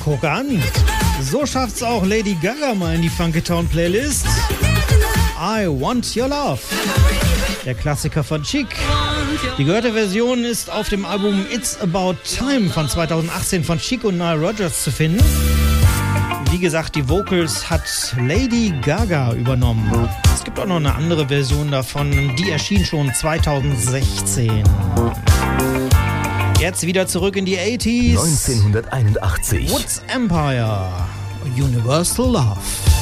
Guck an. So schafft's auch Lady Gaga mal in die Funky-Town Playlist. I Want Your Love. Der Klassiker von Chic. Die gehörte Version ist auf dem Album It's About Time von 2018 von Chic und Nile Rodgers zu finden. Wie gesagt, die Vocals hat Lady Gaga übernommen. Es gibt auch noch eine andere Version davon, die erschien schon 2016. Jetzt wieder zurück in die 80s. 1981. Woods Empire. Universal Love.